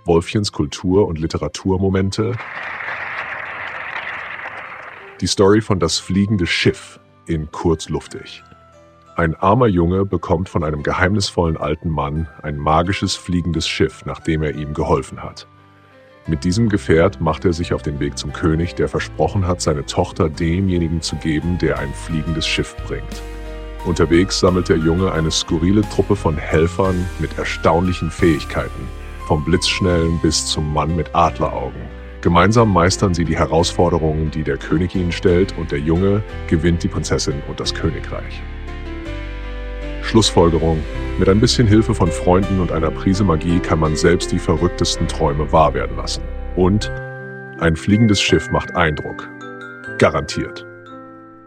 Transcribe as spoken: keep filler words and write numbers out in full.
Wolfchens Kultur- und Literaturmomente. Die Story von Das fliegende Schiff in Kurzluftig. Ein armer Junge bekommt von einem geheimnisvollen alten Mann ein magisches fliegendes Schiff, nachdem er ihm geholfen hat. Mit diesem Gefährt macht er sich auf den Weg zum König, der versprochen hat, seine Tochter demjenigen zu geben, der ein fliegendes Schiff bringt. Unterwegs sammelt der Junge eine skurrile Truppe von Helfern mit erstaunlichen Fähigkeiten, vom Blitzschnellen bis zum Mann mit Adleraugen. Gemeinsam meistern sie die Herausforderungen, die der König ihnen stellt, und der Junge gewinnt die Prinzessin und das Königreich. Schlussfolgerung: Mit ein bisschen Hilfe von Freunden und einer Prise Magie kann man selbst die verrücktesten Träume wahr werden lassen. Und ein fliegendes Schiff macht Eindruck. Garantiert.